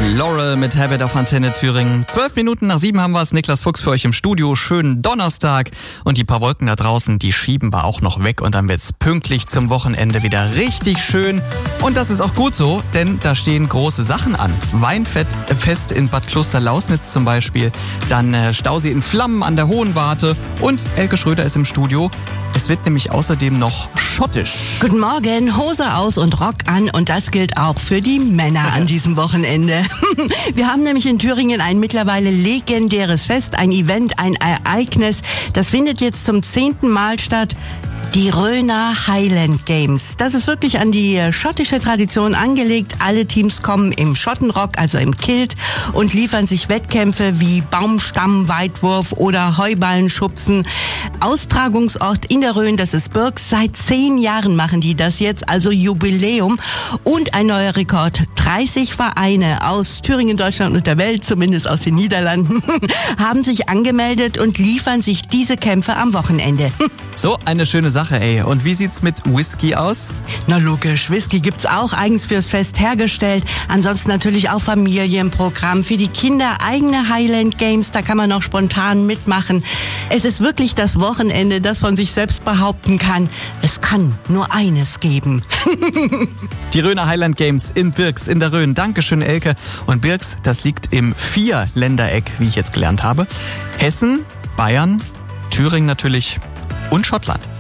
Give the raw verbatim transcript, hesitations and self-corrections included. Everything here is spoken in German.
Laurel mit Habit auf Antenne Thüringen. Zwölf Minuten nach sieben haben wir es. Niklas Fuchs für euch im Studio. Schönen Donnerstag. Und die paar Wolken da draußen, die schieben wir auch noch weg. Und dann wird's pünktlich zum Wochenende wieder richtig schön. Und das ist auch gut so, denn da stehen große Sachen an. Weinfest in Bad Klosterlausnitz zum Beispiel. Dann äh, Stausee in Flammen an der Hohen Warte. Und Elke Schröder ist im Studio. Es wird nämlich außerdem noch schottisch. Guten Morgen, Hose aus und Rock an. Und das gilt auch für die Männer an diesem Wochenende. Wir haben nämlich in Thüringen ein mittlerweile legendäres Fest, ein Event, ein Ereignis. Das findet jetzt zum zehnten Mal statt. Die Rhöner Highland Games. Das ist wirklich an die schottische Tradition angelegt. Alle Teams kommen im Schottenrock, also im Kilt, und liefern sich Wettkämpfe wie Baumstammweitwurf oder Heuballenschubsen. Austragungsort in der Rhön, das ist Birks. Seit zehn Jahren machen die das jetzt, also Jubiläum. Und ein neuer Rekord. dreißig Vereine aus Thüringen, Deutschland und der Welt, zumindest aus den Niederlanden, haben sich angemeldet und liefern sich diese Kämpfe am Wochenende. So eine schöne Sache, ey. Und wie sieht's mit Whisky aus? Na logisch, Whisky gibt's auch eigens fürs Fest hergestellt. Ansonsten natürlich auch Familienprogramm für die Kinder, eigene Highland Games, da kann man noch spontan mitmachen. Es ist wirklich das Wochenende, das von sich selbst behaupten kann, es kann nur eines geben. Die Rhöner Highland Games in Birks in der Rhön. Dankeschön, Elke. Und Birks, das liegt im Vier-Ländereck, wie ich jetzt gelernt habe. Hessen, Bayern, Thüringen natürlich und Schottland.